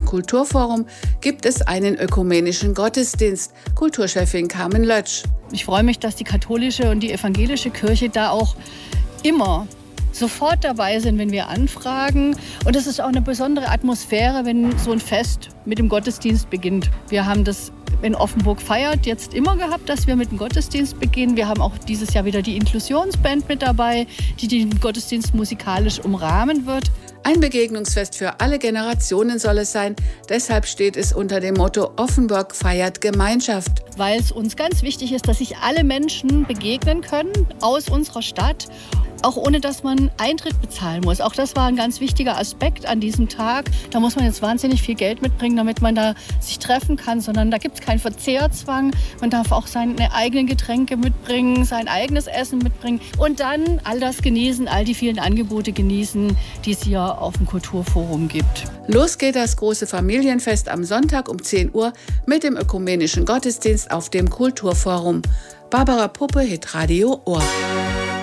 Kulturforum gibt es einen ökumenischen Gottesdienst. Kulturchefin Carmen Lötsch. Ich freue mich, dass die katholische und die evangelische Kirche da auch immer sofort dabei sind, wenn wir anfragen. Und es ist auch eine besondere Atmosphäre, wenn so ein Fest mit dem Gottesdienst beginnt. Wir haben das in Offenburg feiert jetzt immer gehabt, dass wir mit dem Gottesdienst beginnen. Wir haben auch dieses Jahr wieder die Inklusionsband mit dabei, die den Gottesdienst musikalisch umrahmen wird. Ein Begegnungsfest für alle Generationen soll es sein. Deshalb steht es unter dem Motto Offenburg feiert Gemeinschaft. Weil es uns ganz wichtig ist, dass sich alle Menschen begegnen können aus unserer Stadt, auch ohne dass man Eintritt bezahlen muss. Auch das war ein ganz wichtiger Aspekt an diesem Tag. Da muss man jetzt wahnsinnig viel Geld mitbringen, damit man da sich treffen kann, sondern da gibt es keinen Verzehrzwang. Man darf auch seine eigenen Getränke mitbringen, sein eigenes Essen mitbringen und dann all das genießen, all die vielen Angebote genießen, die es hier auf dem Kulturforum gibt. Los geht das große Familienfest am Sonntag um 10 Uhr mit dem ökumenischen Gottesdienst auf dem Kulturforum. Barbara Puppe, Hitradio Ohr.